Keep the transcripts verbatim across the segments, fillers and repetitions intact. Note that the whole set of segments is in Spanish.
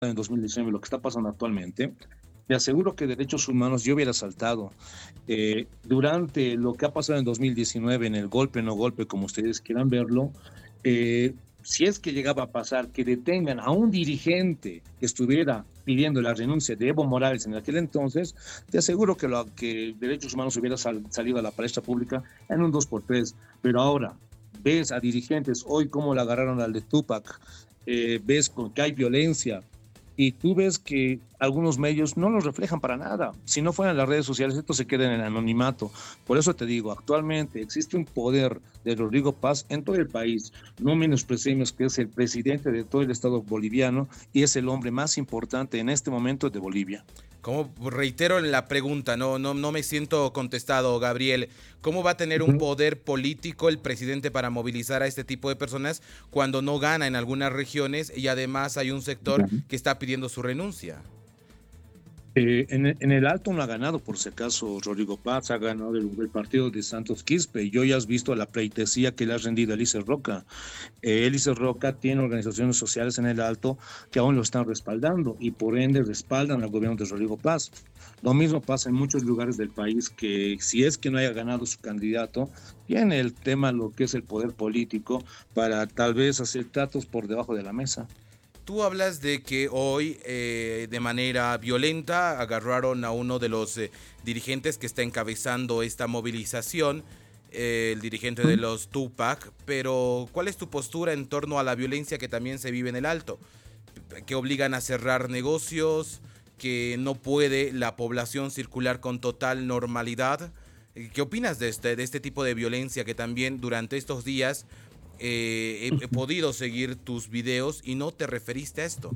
en dos mil diecinueve, lo que está pasando actualmente, te aseguro que derechos humanos yo hubiera saltado. Eh, durante lo que ha pasado en dos mil diecinueve, en el golpe, no golpe, como ustedes quieran verlo, eh, si es que llegaba a pasar que detengan a un dirigente que estuviera pidiendo la renuncia de Evo Morales en aquel entonces, te aseguro que, lo, que derechos humanos hubiera sal, salido a la palestra pública en un dos por tres. Pero ahora ves a dirigentes, hoy cómo le agarraron al de Tupac, eh, ves con que hay violencia, y tú ves que algunos medios no los reflejan para nada. Si no fueran las redes sociales, esto se queda en el anonimato. Por eso te digo, actualmente existe un poder de Rodrigo Paz en todo el país. No menospreciemos que es el presidente de todo el Estado boliviano y es el hombre más importante en este momento de Bolivia. Como reitero en la pregunta, no, no, no me siento contestado, Gabriel. ¿Cómo va a tener un Ujú. poder político el presidente para movilizar a este tipo de personas cuando no gana en algunas regiones y además hay un sector que está pidiendo su renuncia? Eh, en, el- en el Alto no ha ganado, por si acaso, Rodrigo Paz ha ganado el, el partido de Santos Quispe. Yo ya has visto la pleitesía que le ha rendido a Eliezer Roca. Eh, Eliezer Roca tiene organizaciones sociales en el Alto que aún lo están respaldando y por ende respaldan al gobierno de Rodrigo Paz. Lo mismo pasa en muchos lugares del país que si es que no haya ganado su candidato, tiene el tema lo que es el poder político para tal vez hacer tratos por debajo de la mesa. Tú hablas de que hoy eh, de manera violenta agarraron a uno de los eh, dirigentes que está encabezando esta movilización, eh, el dirigente de los Tupac, pero ¿cuál es tu postura en torno a la violencia que también se vive en el Alto? Que obligan a cerrar negocios, que no puede la población circular con total normalidad. ¿Qué opinas de este, de este tipo de violencia que también durante estos días eh, he, he podido seguir tus videos y no te referiste a esto?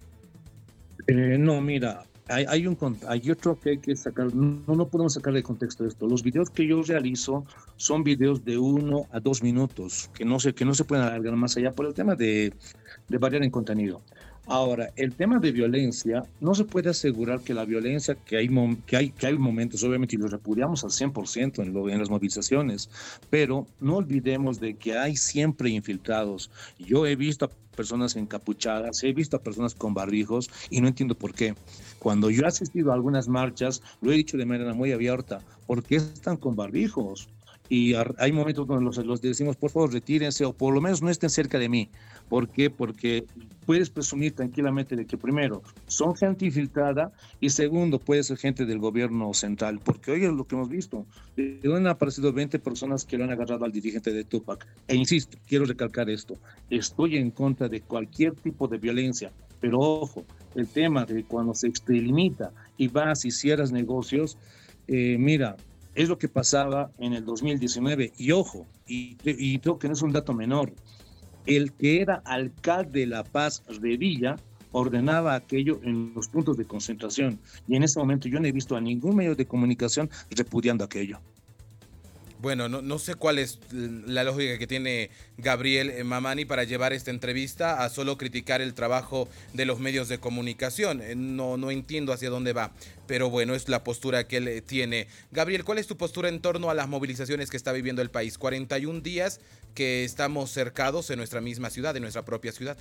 Eh, no, mira, hay, hay, un, con- hay otro que hay que sacar, no, no podemos sacar de contexto esto. Los videos que yo realizo son videos de uno a dos minutos, que no se, que no se pueden alargar más allá por el tema de, de variar en contenido. Ahora, el tema de violencia, no se puede asegurar que la violencia, que hay, mom- que hay, que hay momentos, obviamente, y los repudiamos al cien por ciento en, lo, en las movilizaciones, pero no olvidemos de que hay siempre infiltrados. Yo he visto a personas encapuchadas, he visto a personas con barbijos y no entiendo por qué. Cuando yo he asistido a algunas marchas, lo he dicho de manera muy abierta, ¿por qué están con barbijos? Y ar- hay momentos donde los, los decimos, por favor, retírense o por lo menos no estén cerca de mí. ¿Por qué? Porque puedes presumir tranquilamente de que primero son gente infiltrada y segundo puede ser gente del gobierno central, porque hoy es lo que hemos visto. De donde han aparecido veinte personas que lo han agarrado al dirigente de Tupac. E insisto, quiero recalcar esto, estoy en contra de cualquier tipo de violencia, pero ojo, el tema de cuando se extralimita y vas y cierras negocios, eh, mira, es lo que pasaba en el dos mil diecinueve. Y ojo, y, y creo que no es un dato menor, el que era alcalde de La Paz, Revilla, ordenaba aquello en los puntos de concentración. Y en ese momento yo no he visto a ningún medio de comunicación repudiando aquello. Bueno, no, no sé cuál es la lógica que tiene Gabriel eh, Mamani para llevar esta entrevista a solo criticar el trabajo de los medios de comunicación. Eh, No, no entiendo hacia dónde va, pero bueno, es la postura que él eh, tiene. Gabriel, ¿cuál es tu postura en torno a las movilizaciones que está viviendo el país? cuarenta y un días que estamos cercados en nuestra misma ciudad, en nuestra propia ciudad.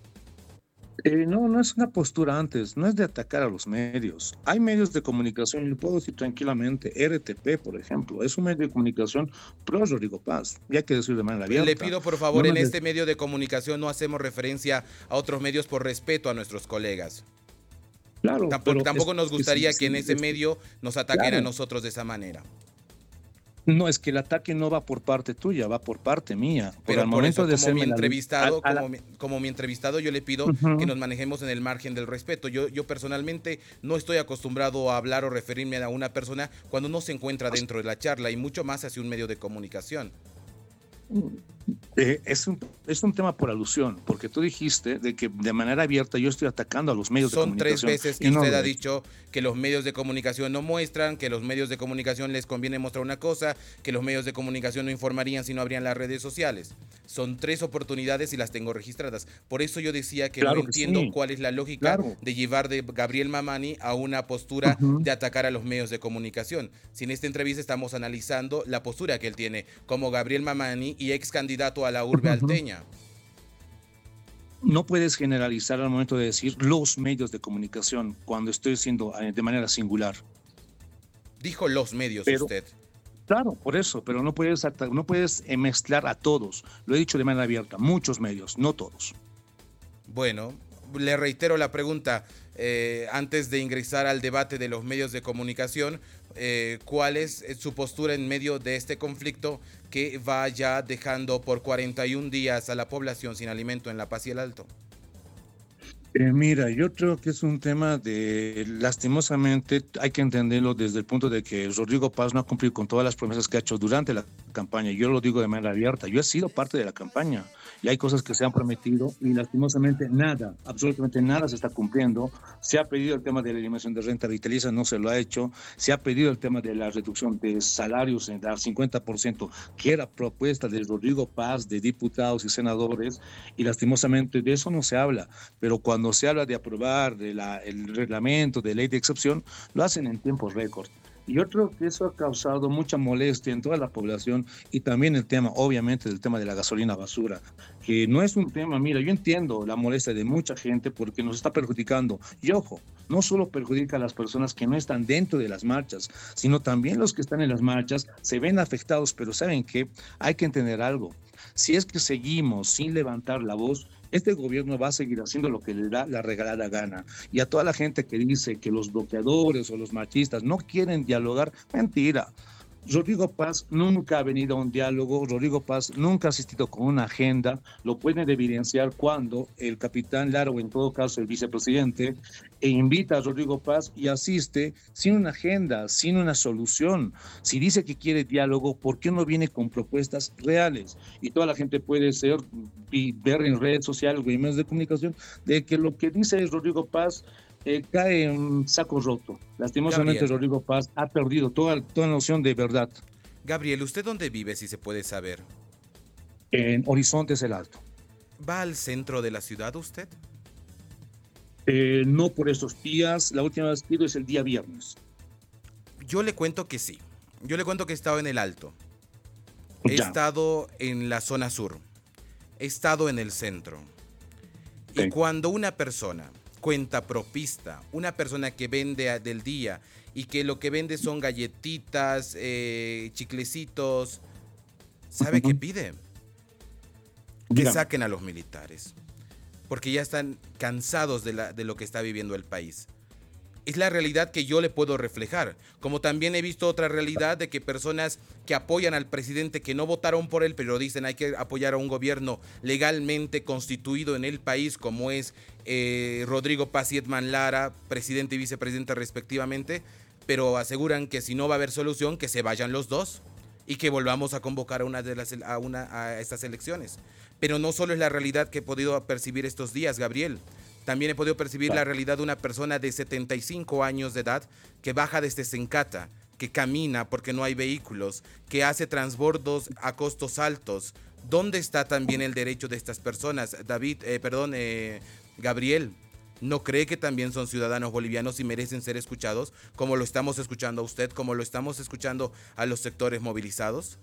Eh, no, no es una postura antes, no es de atacar a los medios. Hay medios de comunicación, y lo puedo decir tranquilamente, R T P, por ejemplo, es un medio de comunicación pro Rodrigo Paz, y hay que decirlo de manera Le abierta. pido por No favor, me en re- este medio de comunicación no hacemos referencia a otros medios por respeto a nuestros colegas. Claro, Tampoco, pero es tampoco nos que sí, gustaría que en sí, ese es que- medio nos ataquen a claro. nosotros de esa manera. No, es que el ataque no va por parte tuya, va por parte mía. Por al Pero por momento eso, de como mi hacerme la luz, a, entrevistado, a como la, mi, como mi entrevistado, yo le pido que Ujú. nos manejemos en el margen del respeto. Yo, yo personalmente no estoy acostumbrado a hablar o referirme a una persona cuando no se encuentra dentro de la charla y mucho más hacia un medio de comunicación. Eh, es un, es un tema por alusión, porque tú dijiste de que de manera abierta yo estoy atacando a los medios de Son tres comunicación veces que y no usted lo ha he hecho. dicho que los medios de comunicación no muestran, que los medios de comunicación les conviene mostrar una cosa, que los medios de comunicación no informarían si no habrían las redes sociales. Son tres oportunidades y las tengo registradas. Por eso yo decía que no Claro que entiendo sí, cuál es la lógica claro. de llevar de Gabriel Mamani a una postura Ujú. de atacar a los medios de comunicación. Si en esta entrevista estamos analizando la postura que él tiene como Gabriel Mamani y ex candidato a la urbe Ujú. alteña. no puedes generalizar al momento de decir los medios de comunicación cuando estoy diciendo eh, de manera singular. Dijo los medios Pero, usted. claro, por eso, pero no puedes, no puedes eh, mezclar a todos. Lo he dicho de manera abierta, muchos medios, no todos. Bueno, le reitero la pregunta, eh, antes de ingresar al debate de los medios de comunicación, eh, ¿cuál es su postura en medio de este conflicto que va ya dejando por cuarenta y un días a la población sin alimento en La Paz y el Alto? Eh, mira, yo creo que es un tema de, lastimosamente, hay que entenderlo desde el punto de que Rodrigo Paz no ha cumplido con todas las promesas que ha hecho durante la campaña. Yo lo digo de manera abierta, yo he sido parte de la campaña y hay cosas que se han prometido y lastimosamente nada, absolutamente nada se está cumpliendo. Se ha pedido el tema de la eliminación de renta vitalicia, no se lo ha hecho. Se ha pedido el tema de la reducción de salarios en al cincuenta por ciento, que era propuesta de Rodrigo Paz, de diputados y senadores, y lastimosamente de eso no se habla. Pero cuando se habla de aprobar de la, el reglamento de ley de excepción, lo hacen en tiempos récord. Y yo creo que eso ha causado mucha molestia en toda la población y también el tema, obviamente, del tema de la gasolina basura, que no es un tema, mira, yo entiendo la molestia de mucha gente porque nos está perjudicando. Y ojo, no solo perjudica a las personas que no están dentro de las marchas, sino también los que están en las marchas se ven afectados, pero ¿saben qué? Hay que entender algo. Si es que seguimos sin levantar la voz, este gobierno va a seguir haciendo lo que le da la regalada gana. Y a toda la gente que dice que los bloqueadores o los machistas no quieren dialogar, mentira. Rodrigo Paz nunca ha venido a un diálogo, Rodrigo Paz nunca ha asistido con una agenda, lo pueden evidenciar cuando el capitán Lara, o en todo caso el vicepresidente, e invita a Rodrigo Paz y asiste sin una agenda, sin una solución. Si dice que quiere diálogo, ¿por qué no viene con propuestas reales? Y toda la gente puede ser y ver en redes sociales o en medios de comunicación de que lo que dice Rodrigo Paz Eh, cae en un saco roto. Lastimosamente, Gabriel. Rodrigo Paz ha perdido toda, toda noción de verdad. Gabriel, ¿usted dónde vive, si se puede saber? En Horizontes el Alto. ¿Va al centro de la ciudad usted? Eh, no por estos días, la última vez que he ido es el día viernes. Yo le cuento que sí. Yo le cuento que he estado en el Alto. He Ya. estado en la zona sur. He estado en el centro. Y Sí. cuando una persona cuenta propista, una persona que vende a- del día y que lo que vende son galletitas, eh, chiclecitos, ¿sabe qué Ujú. pide? Que Dígame. saquen a los militares, porque ya están cansados de, la, de lo que está viviendo el país. Es la realidad que yo le puedo reflejar, como también he visto otra realidad de que personas que apoyan al presidente, que no votaron por él, pero dicen hay que apoyar a un gobierno legalmente constituido en el país, como es eh, Rodrigo Paz y Edman Lara, presidente y vicepresidente respectivamente, pero aseguran que si no va a haber solución, que se vayan los dos y que volvamos a convocar a una de las a una a estas elecciones. Pero no solo es la realidad que he podido percibir estos días, Gabriel. También he podido percibir la realidad de una persona de setenta y cinco años de edad que baja desde Sencata, que camina porque no hay vehículos, que hace transbordos a costos altos. ¿Dónde está también el derecho de estas personas? David, eh, perdón, eh, Gabriel, ¿no cree que también son ciudadanos bolivianos y merecen ser escuchados como lo estamos escuchando a usted, como lo estamos escuchando a los sectores movilizados?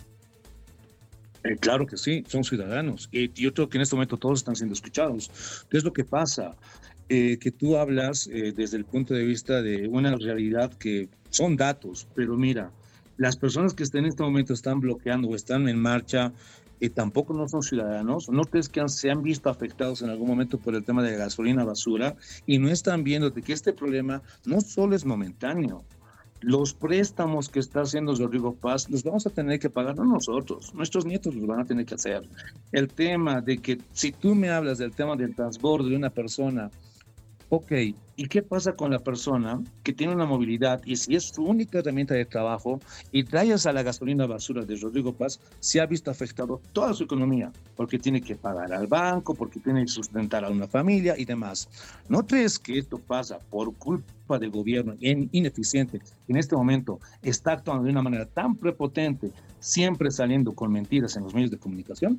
Eh, claro que sí, son ciudadanos. Y yo creo que en este momento todos están siendo escuchados. ¿Qué es lo que pasa? Eh, que tú hablas eh, desde el punto de vista de una realidad que son datos, pero mira, las personas que en este momento están bloqueando o están en marcha eh, tampoco no son ciudadanos. ¿No crees que han, se han visto afectados en algún momento por el tema de la gasolina basura y no están viendo de que este problema no solo es momentáneo? Los préstamos que está haciendo Rodrigo Paz los vamos a tener que pagar no nosotros, nuestros nietos los van a tener que hacer. El tema de que si tú me hablas del tema del transbordo de una persona, ok, ¿y qué pasa con la persona que tiene una movilidad y si es su única herramienta de trabajo y traes a la gasolina basura de Rodrigo Paz, se ha visto afectado toda su economía porque tiene que pagar al banco, porque tiene que sustentar a una familia y demás? ¿No crees que esto pasa por culpa del gobierno ineficiente que en este momento está actuando de una manera tan prepotente, siempre saliendo con mentiras en los medios de comunicación?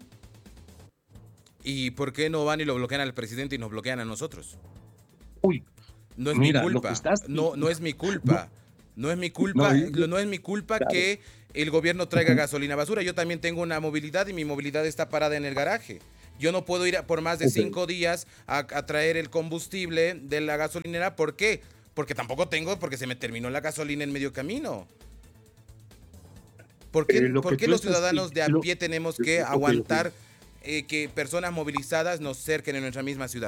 ¿Y por qué no van y lo bloquean al presidente y nos bloquean a nosotros? Uy, No es mira, mi lo que culpa. estás... No, no es mi culpa. No es mi culpa. No, yo- No es mi culpa claro. que el gobierno traiga Ujú. gasolina basura. Yo también tengo una movilidad y mi movilidad está parada en el garaje. Yo no puedo ir a, por más de Okay. cinco días a, a traer el combustible de la gasolinera. ¿Por qué? Porque tampoco tengo, porque se me terminó la gasolina en medio camino. ¿Por qué, Eh, lo por que qué tú los estás ciudadanos de a lo- pie tenemos que ok, ok. aguantar eh, que personas movilizadas nos cerquen en nuestra misma ciudad?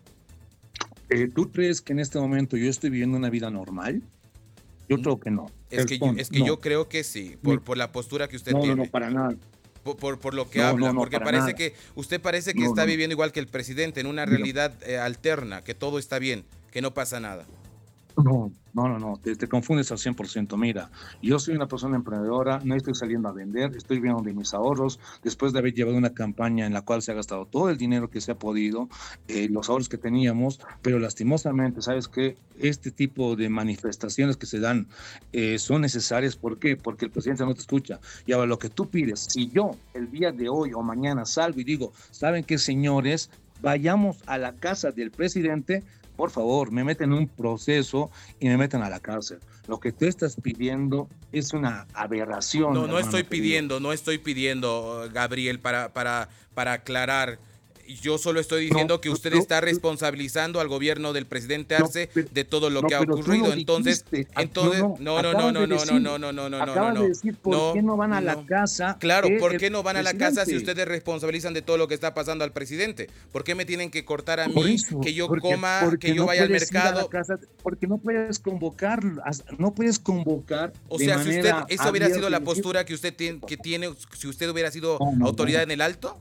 Eh, ¿Tú crees que en este momento yo estoy viviendo una vida normal? Yo creo que no. Es que, yo, Respondo, es que no. yo creo que sí, por, por la postura que usted No, no, tiene. no, para nada. Por, por, por lo que No, habla, no, no, porque para parece nada. que usted parece que No, está no, no. viviendo igual que el presidente en una Mira. realidad eh, alterna, que todo está bien, que no pasa nada. No, no, no, no, te, te confundes al cien por ciento. Mira, yo soy una persona emprendedora, no estoy saliendo a vender, estoy viviendo de mis ahorros, después de haber llevado una campaña en la cual se ha gastado todo el dinero que se ha podido, eh, los ahorros que teníamos, pero lastimosamente, ¿sabes qué? Este tipo de manifestaciones que se dan eh, son necesarias. ¿Por qué? Porque el presidente no te escucha. Y ahora lo que tú pides, si yo el día de hoy o mañana salgo y digo, ¿saben qué, señores? Vayamos a la casa del presidente, por favor, me meten en un proceso y me meten a la cárcel. Lo que tú estás pidiendo es una aberración. No, no hermano estoy querido. pidiendo, no estoy pidiendo, Gabriel, para, para, para aclarar. Yo solo estoy diciendo No, que usted no, está responsabilizando al gobierno del presidente no, Arce pero- de todo lo no, que ha pero tú ocurrido. lo Entonces, dijiste. Ah, entonces, no, no, no, no, acabas no, de no, decir- no, no, no, no, no, acabas no. de decir por no, qué no van a no. la casa. Claro, del ¿por qué no van a la casa si presidente? ustedes responsabilizan de todo lo que está pasando al presidente? ¿Por qué me tienen que cortar a Por mí, eso, que yo porque- coma, porque que yo no vaya al puedes ir a la mercado? casa, porque no puedes convocar, no puedes convocar. O de sea, si usted, manera esa hubiera sido la abierta y decir, postura que usted tiene, que tiene, si usted hubiera sido No, no, autoridad no. en el alto.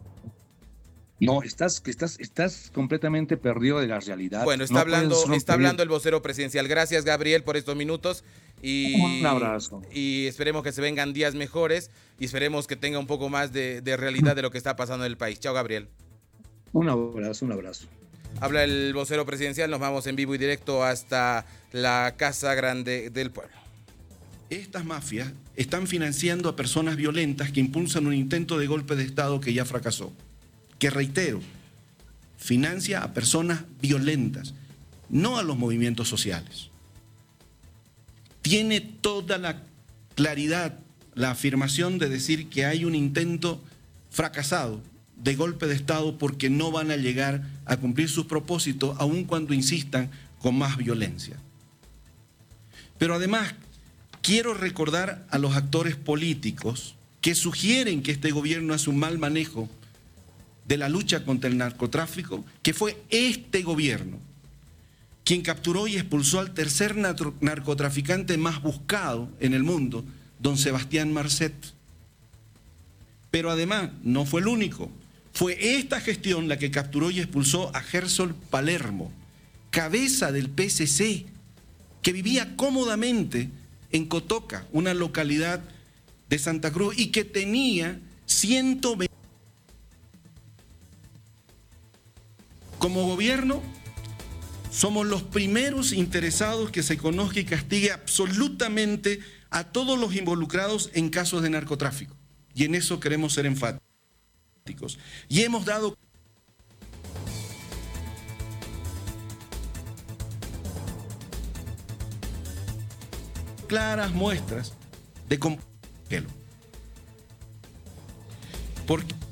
No, estás, estás, estás completamente perdido de la realidad. Bueno, está No hablando, puedes romper- está hablando el vocero presidencial. Gracias, Gabriel, por estos minutos. Y, Un abrazo. Y esperemos que se vengan días mejores y esperemos que tenga un poco más de, de realidad de lo que está pasando en el país. Chao, Gabriel. Un abrazo, un abrazo. Habla el vocero presidencial. Nos vamos en vivo y directo hasta la Casa Grande del Pueblo. Estas mafias están financiando a personas violentas que impulsan un intento de golpe de Estado que ya fracasó. Que reitero, financia a personas violentas, no a los movimientos sociales. Tiene toda la claridad la afirmación de decir que hay un intento fracasado de golpe de Estado porque no van a llegar a cumplir sus propósitos aun cuando insistan con más violencia. Pero además, quiero recordar a los actores políticos que sugieren que este gobierno hace un mal manejo de la lucha contra el narcotráfico, que fue este gobierno quien capturó y expulsó al tercer narcotraficante más buscado en el mundo, don Sebastián Marcet. Pero además, no fue el único. Fue esta gestión la que capturó y expulsó a Gersol Palermo, cabeza del P C C, que vivía cómodamente en Cotoca, una localidad de Santa Cruz, y que tenía ciento veinte. Como gobierno, somos los primeros interesados que se conozca y castigue absolutamente a todos los involucrados en casos de narcotráfico. Y en eso queremos ser enfáticos. Y hemos dado claras muestras de... Porque